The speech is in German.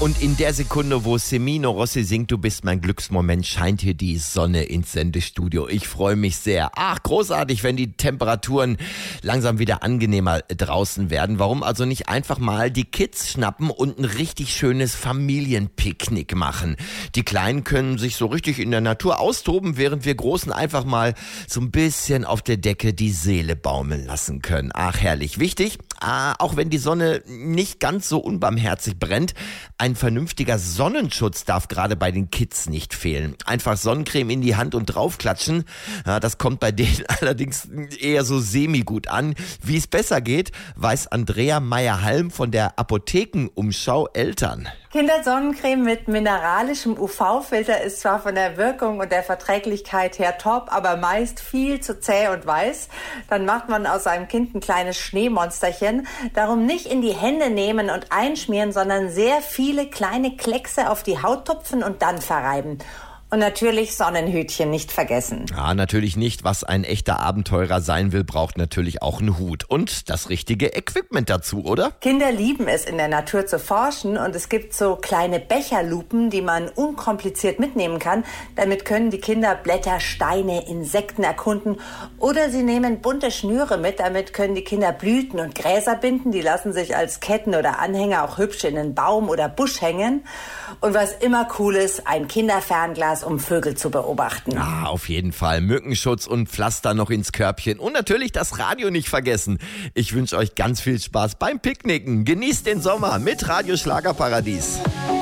Und in der Sekunde, wo Semino Rossi singt, du bist mein Glücksmoment, scheint hier die Sonne ins Sendestudio. Ich freue mich sehr. Ach, großartig, wenn die Temperaturen langsam wieder angenehmer draußen werden. Warum also nicht einfach mal die Kids schnappen und ein richtig schönes Familienpicknick machen? Die Kleinen können sich so richtig in der Natur austoben, während wir Großen einfach mal so ein bisschen auf der Decke die Seele baumeln lassen können. Ach, herrlich. Wichtig, auch wenn die Sonne nicht ganz so unbarmherzig brennt, ein vernünftiger Sonnenschutz darf gerade bei den Kids nicht fehlen. Einfach Sonnencreme in die Hand und draufklatschen, das kommt bei denen allerdings eher so semi-gut an. Wie es besser geht, weiß Andrea Meyer-Halm von der Apothekenumschau Eltern. Kindersonnencreme mit mineralischem UV-Filter ist zwar von der Wirkung und der Verträglichkeit her top, aber meist viel zu zäh und weiß. Dann macht man aus seinem Kind ein kleines Schneemonsterchen. Darum nicht in die Hände nehmen und einschmieren, sondern sehr viele kleine Kleckse auf die Haut tupfen und dann verreiben. Und natürlich Sonnenhütchen nicht vergessen. Ja, natürlich nicht. Was ein echter Abenteurer sein will, braucht natürlich auch einen Hut. Und das richtige Equipment dazu, oder? Kinder lieben es, in der Natur zu forschen. Und es gibt so kleine Becherlupen, die man unkompliziert mitnehmen kann. Damit können die Kinder Blätter, Steine, Insekten erkunden. Oder sie nehmen bunte Schnüre mit. Damit können die Kinder Blüten und Gräser binden. Die lassen sich als Ketten oder Anhänger auch hübsch in einen Baum oder Busch hängen. Und was immer cool ist, ein Kinderfernglas, um Vögel zu beobachten. Ah, auf jeden Fall. Mückenschutz und Pflaster noch ins Körbchen. Und natürlich das Radio nicht vergessen. Ich wünsche euch ganz viel Spaß beim Picknicken. Genießt den Sommer mit Radio Schlagerparadies.